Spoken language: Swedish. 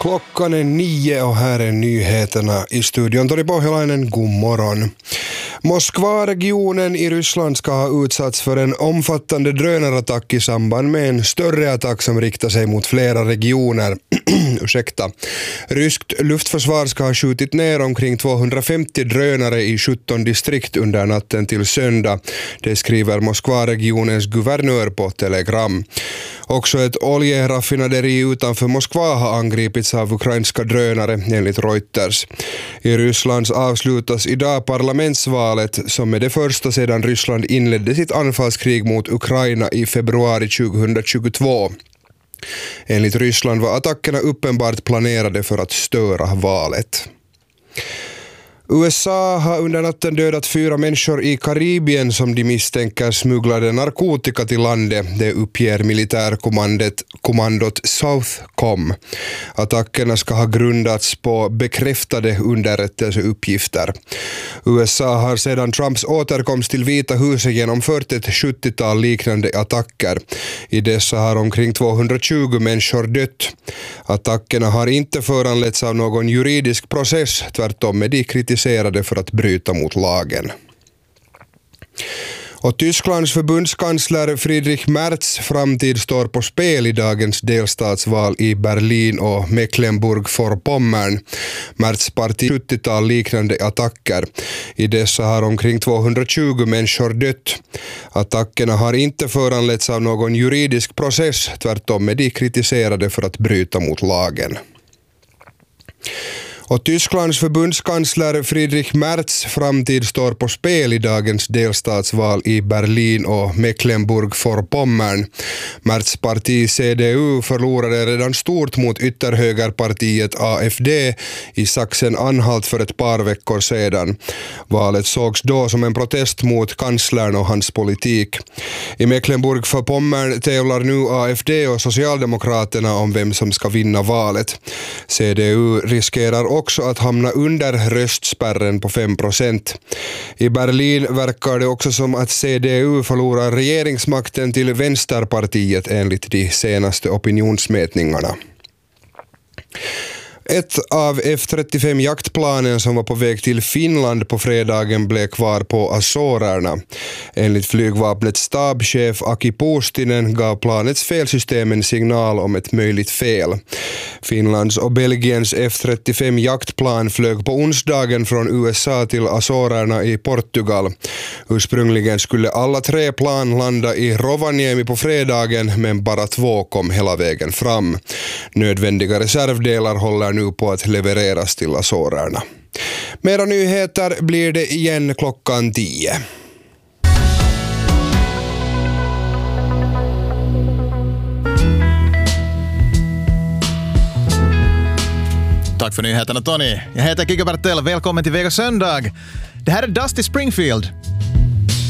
Klockan är 9 och här är nyheterna i studion. Tori Pohjolainen, god morgon. Moskva-regionen i Ryssland ska ha utsatts för en omfattande drönarattack i samband med en större attack som riktar sig mot flera regioner. Ryskt luftförsvar ska ha skjutit ner omkring 250 drönare i 17 distrikt under natten till söndag. Det skriver Moskva-regionens guvernör på Telegram. Också ett oljeraffinaderi utanför Moskva har angripits av ukrainska drönare enligt Reuters. I Ryssland avslutas idag parlamentsvalet som är det första sedan Ryssland inledde sitt anfallskrig mot Ukraina i februari 2022. Enligt Ryssland var attackerna uppenbart planerade för att störa valet. USA har under natten dödat 4 människor i Karibien som de misstänker smugglade narkotika till landet. Det uppger militärkommandot Southcom. Attackerna ska ha grundats på bekräftade underrättelseuppgifter. USA har sedan Trumps återkomst till Vita huset genomfört ett 70-tal liknande attacker. I dessa har omkring 220 människor dött. Attackerna har inte föranletts av någon juridisk process, tvärtom är de kritiserade för att bryta mot lagen. Och Tysklands förbundskansler Friedrich Merz framtid står på spel i dagens delstatsval i Berlin och Mecklenburg-Vorpommern. Merz parti 70-tal liknande attacker. I dessa har omkring 220 människor dött. Attackerna har inte föranletts av någon juridisk process, tvärtom är de kritiserade för att bryta mot lagen. Och Tysklands förbundskansler Friedrich Merz framtid står på spel i dagens delstatsval i Berlin och Mecklenburg-Vorpommern. Merz parti CDU förlorade redan stort mot ytterhögerpartiet AfD i Sachsen-Anhalt för ett par veckor sedan. Valet sågs då som en protest mot kanslern och hans politik. I Mecklenburg-Vorpommern tävlar nu AfD och Socialdemokraterna om vem som ska vinna valet. CDU riskerar också att hamna under röstspärren på 5%. I Berlin verkar det också som att CDU förlorar regeringsmakten till Vänsterpartiet enligt de senaste opinionsmätningarna. Ett av F-35 jaktplanen som var på väg till Finland på fredagen blev kvar på Azorerna. Enligt flygvapnets stabschef Aki Puustinen gav planets felsystem en signal om ett möjligt fel. Finlands och Belgiens F-35 jaktplan flög på onsdagen från USA till Azorerna i Portugal. Ursprungligen skulle alla 3 plan landa i Rovaniemi på fredagen, men bara 2 kom hela vägen fram. Nödvändiga reservdelar håller nu på att levereras till Azorerna. Mera nyheter blir det igen klockan 10. Tack för nyheterna, Tony. Jag heter Kikki Bertell. Välkommen till Vega Söndag. Det här är Dusty Springfield.